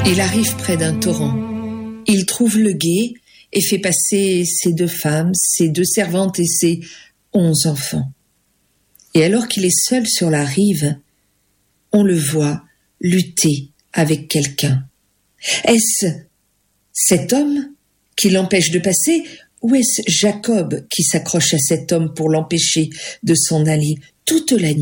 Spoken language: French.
Il arrive près d'un torrent. Il trouve le gué et fait passer ses 2 femmes, ses 2 servantes et ses 11 enfants. Et alors qu'il est seul sur la rive, on le voit lutter avec quelqu'un. Est-ce cet homme qui l'empêche de passer, ou est-ce Jacob qui s'accroche à cet homme pour l'empêcher de s'en aller toute la nuit?